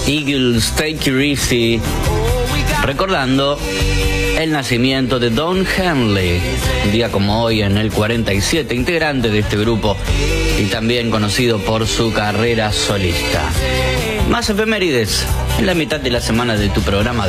Eagles, Take It Easy, recordando el nacimiento de Don Henley, un día como hoy en el 47, integrante de este grupo y también conocido por su carrera solista. Más efemérides en la mitad de la semana de tu programa